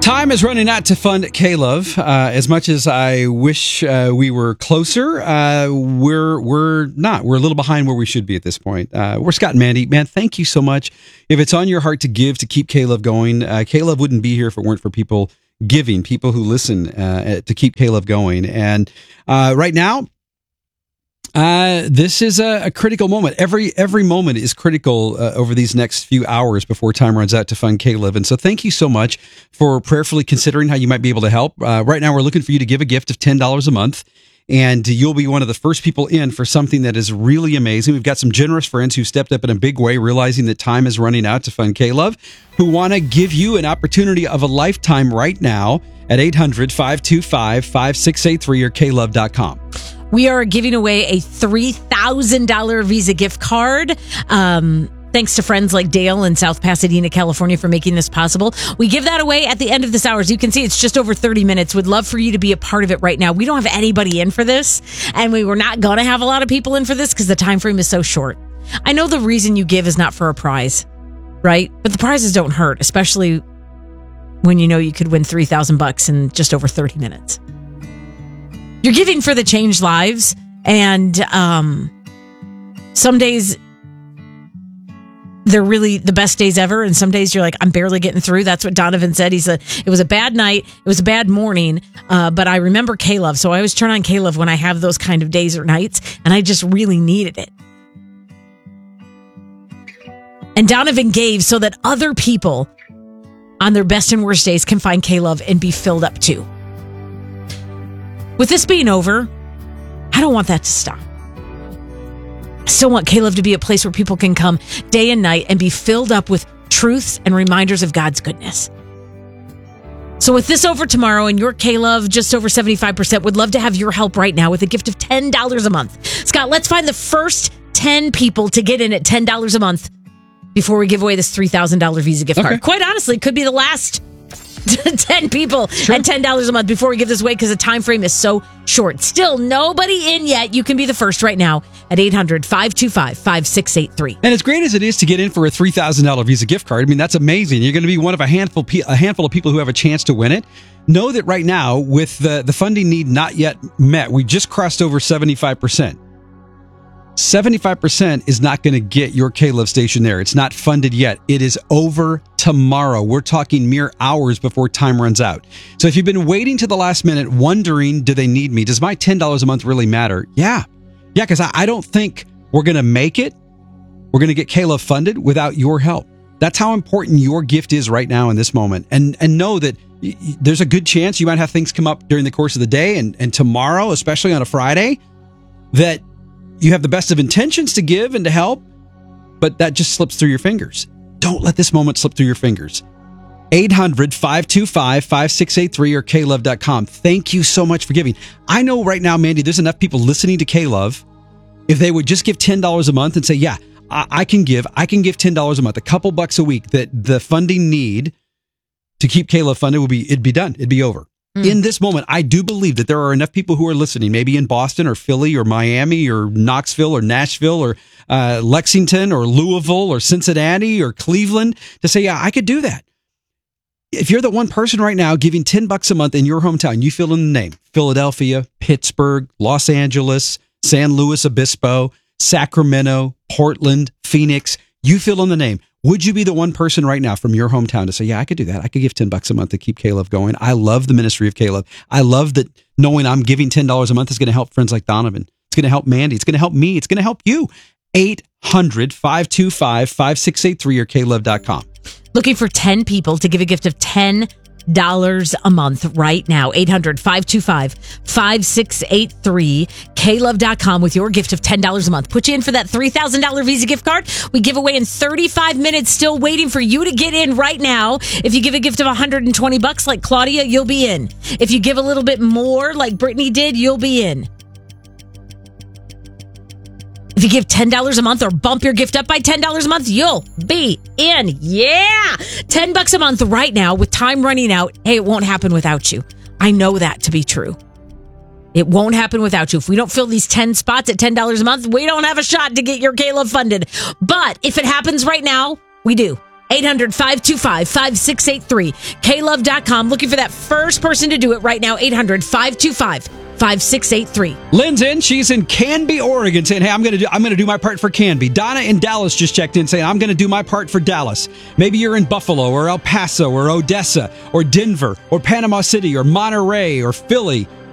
Time is running out to fund K-Love. As much as I wish we were closer, we're not. We're a little behind where we should be at this point. We're Scott and Mandy. Man, thank you so much. If it's on your heart to give to keep K-Love going, K-Love wouldn't be here if it weren't for people giving, people who listen to keep K-Love going. And right now, this is a critical moment. Every moment is critical over these next few hours before time runs out to fund K-Love. And so thank you so much for prayerfully considering how you might be able to help. Right now, we're looking for you to give a gift of $10 a month, and you'll be one of the first people in for something that is really amazing. We've got some generous friends who stepped up in a big way, realizing that time is running out to fund K-Love, who want to give you an opportunity of a lifetime right now at 800-525-5683 or klove.com. We are giving away a $3,000 Visa gift card. Thanks to friends like Dale in South Pasadena, California, for making this possible. We give that away at the end of this hour. As you can see, it's just over 30 minutes. Would love for you to be a part of it right now. We don't have anybody in for this, and we were not going to have a lot of people in for this because the time frame is so short. I know the reason you give is not for a prize, right? But the prizes don't hurt, especially when you know you could win $3,000 in just over 30 minutes. You're giving for the changed lives, and some days they're really the best days ever, and some days you're like, I'm barely getting through. That's what Donovan said. He said, it was a bad night, it was a bad morning, but I remember K-Love, so I always turn on K-Love when I have those kind of days or nights, and I just really needed it. And Donovan gave so that other people on their best and worst days can find K-Love and be filled up too. With this being over, I don't want that to stop. I still want K-Love to be a place where people can come day and night and be filled up with truths and reminders of God's goodness. So with this over tomorrow and your K-Love just over 75%, would love to have your help right now with a gift of $10 a month. Scott, let's find the first 10 people to get in at $10 a month before we give away this $3,000 Visa gift card. Quite honestly, it could be the last 10 people at $10 a month before we give this away because the time frame is so short. Still nobody in yet. You can be the first right now at 800-525-5683. And as great as it is to get in for a $3,000 Visa gift card, I mean, that's amazing. You're going to be one of a handful of people who have a chance to win it. Know that right now, with the funding need not yet met, we just crossed over 75%. 75% is not going to get your K-Love station there. It's not funded yet. It is over tomorrow. We're talking mere hours before time runs out. So if you've been waiting to the last minute, wondering, do they need me? Does my $10 a month really matter? Yeah, because I don't think we're going to make it. We're going to get K-Love funded without your help. That's how important your gift is right now in this moment. And know that there's a good chance you might have things come up during the course of the day and tomorrow, especially on a Friday, that you have the best of intentions to give and to help, but that just slips through your fingers. Don't let this moment slip through your fingers. 800-525-5683 or klove.com. Thank you so much for giving. I know right now, Mandy, there's enough people listening to K-Love. If they would just give $10 a month and say, yeah, I can give $10 a month, a couple bucks a week, that the funding need to keep K-Love funded it'd be done. It'd be over. In this moment, I do believe that there are enough people who are listening, maybe in Boston or Philly or Miami or Knoxville or Nashville or Lexington or Louisville or Cincinnati or Cleveland, to say, yeah, I could do that. If you're the one person right now giving $10 a month in your hometown, you fill in the name: Philadelphia, Pittsburgh, Los Angeles, San Luis Obispo, Sacramento, Portland, Phoenix. You fill in the name. Would you be the one person right now from your hometown to say, yeah, I could do that. I could give $10 a month to keep K-Love going. I love the ministry of K-Love. I love that knowing I'm giving $10 a month is going to help friends like Donovan. It's going to help Mandy. It's going to help me. It's going to help you. 800-525-5683 or klove.com. Looking for 10 people to give a gift of $10 a month right now. 800-525-5683, klove.com with your gift of $10 a month. Put you in for that $3,000 Visa gift card. We give away in 35 minutes, still waiting for you to get in right now. If you give a gift of $120 like Claudia, you'll be in. If you give a little bit more like Brittany did, you'll be in. If you give $10 a month or bump your gift up by $10 a month, you'll be in. Yeah! $10 a month right now with time running out. Hey, it won't happen without you. I know that to be true. It won't happen without you. If we don't fill these 10 spots at $10 a month, we don't have a shot to get your K-Love funded. But if it happens right now, we do. 800-525-5683. klove.com. Looking for that first person to do it right now. 800-525-5683. Lynn's in. She's in Canby, Oregon, saying, hey, I'm gonna do my part for Canby. Donna in Dallas just checked in saying, I'm gonna do my part for Dallas. Maybe you're in Buffalo or El Paso or Odessa or Denver or Panama City or Monterey or Philly